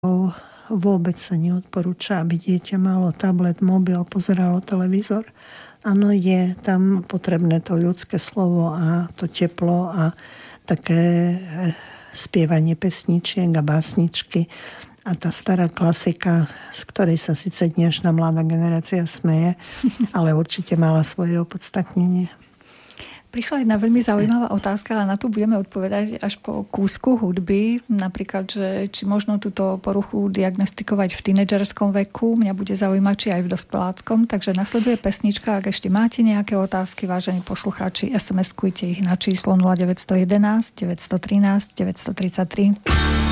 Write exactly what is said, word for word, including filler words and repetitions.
vôbec sa neodporúča, aby dieťa malo tablet, mobil, pozeralo televízor. Áno, je tam potrebné to ľudské slovo a to teplo a také spievanie pesničiek a básničky. A tá stará klasika, z ktorej sa síce dnešná mladá generácia smeje, ale určite mala svoje opodstatnenie. Prišla jedna veľmi zaujímavá otázka, ale na tú budeme odpovedať až po kúsku hudby. Napríklad, že či možno túto poruchu diagnostikovať v tínedžerskom veku. Mňa bude zaujímať, či aj v dospeláckom. Takže nasleduje pesnička. Ak ešte máte nejaké otázky, vážení poslucháči, es em eskujte ich na číslo nula deväť jedna jedna, deväť jedna tri, deväť tri tri.